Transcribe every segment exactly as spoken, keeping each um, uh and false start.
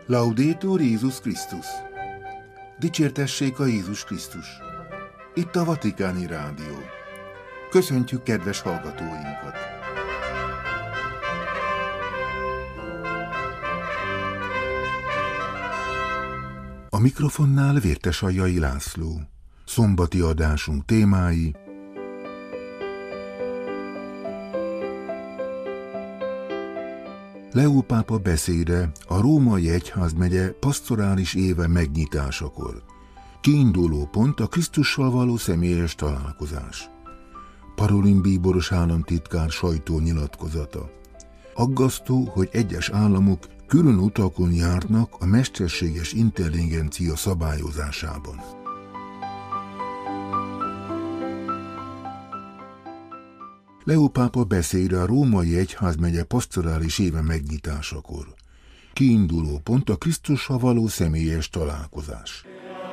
Laudetur Jézus Krisztus! Dicsértessék a Jézus Krisztus! Itt a Vatikáni Rádió. Köszöntjük kedves hallgatóinkat! A mikrofonnál Vértesaljai László. Szombati adásunk témái: Leó pápa beszéde a Római Egyházmegye pasztorális éve megnyitásakor. Kiinduló pont a Krisztussal való személyes találkozás. Parolin bíboros államtitkár sajtónyilatkozata. Aggasztó, hogy egyes államok külön utakon járnak a mesterséges intelligencia szabályozásában. Leó pápa beszéde a Római Egyházmegye pasztorális éve megnyitásakor. Kiinduló pont a Krisztussal való személyes találkozás.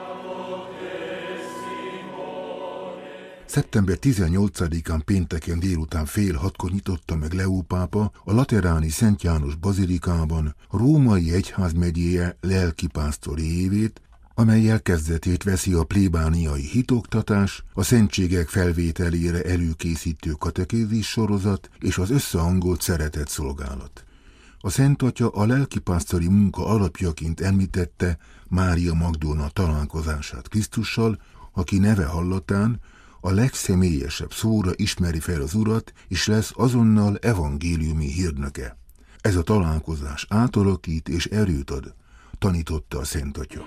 szeptember tizennyolcadikán pénteken délután fél hatkor nyitotta meg Leó pápa a lateráni Szent János bazilikában a Római Egyházmegyéje lelkipásztori évét, amellyel kezdetét veszi a plébániai hitoktatás, a szentségek felvételére előkészítő katekézis sorozat és az összehangolt szeretett szolgálat. A Szent Atya a lelkipásztori munka alapjaként említette Mária Magdolna találkozását Krisztussal, aki neve hallatán a legszemélyesebb szóra ismeri fel az Urat, és lesz azonnal evangéliumi hírnöke. Ez a találkozás átalakít és erőt ad, tanította a Szent Atya.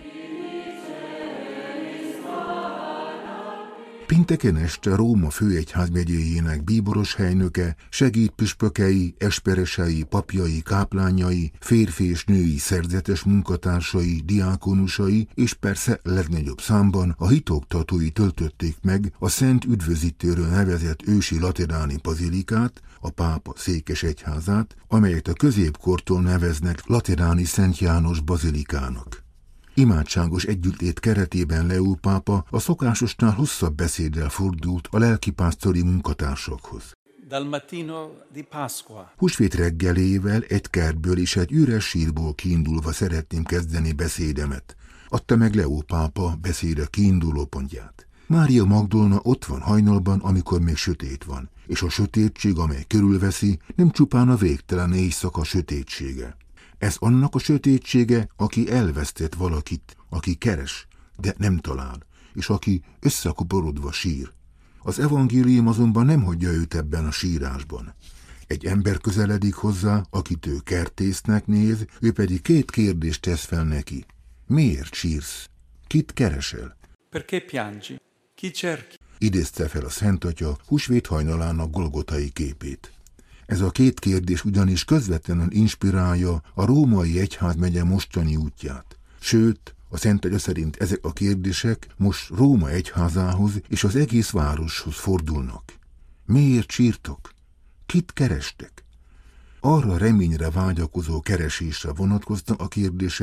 Pénteken este Róma főegyházmegyéjének bíboros helynöke, segédpüspökei, esperesei, papjai, káplányai, férfi és női szerzetes munkatársai, diákonusai és persze legnagyobb számban a hitoktatói töltötték meg a Szent Üdvözítőről nevezett ősi lateráni bazilikát, a pápa székes egyházát, amelyet a középkortól neveznek lateráni Szent János bazilikának. Imádságos együttlét keretében Leó pápa a szokásosnál hosszabb beszéddel fordult a lelkipásztori munkatársakhoz. Dal mattino di Pasqua. Húsvét reggelével egy kertből és egy üres sírból kiindulva szeretném kezdeni beszédemet, adta meg Leó pápa beszéde kiinduló pontját. Mária Magdolna ott van hajnalban, amikor még sötét van, és a sötétség, amely körülveszi, nem csupán a végtelen éjszaka sötétsége. Ez annak a sötétsége, aki elvesztett valakit, aki keres, de nem talál, és aki összekuporodva sír. Az evangélium azonban nem hagyja őt ebben a sírásban. Egy ember közeledik hozzá, akit ő kertésznek néz, ő pedig két kérdést tesz fel neki. Miért sírsz? Kit keresel? Perché piangi? Chi cerchi? Idézte fel a Szent Atya húsvét hajnalának golgotai képét. Ez a két kérdés ugyanis közvetlenül inspirálja a Római Egyházmegye mostani útját. Sőt, a Szent Atya szerint ezek a kérdések most Róma egyházához és az egész városhoz fordulnak. Miért sírtok? Kit kerestek? Arra reményre vágyakozó keresésre vonatkoznak a kérdések,